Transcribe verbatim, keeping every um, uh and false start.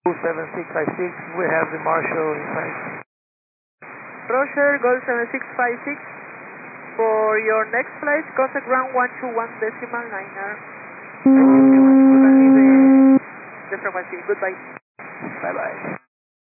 seven six five six, we have the Marshal inside. Roger, Gold seven six five six. For your next flight, contact ground one two one decimal niner. Thank you very much. We can leave the The frequency. Goodbye. Bye bye.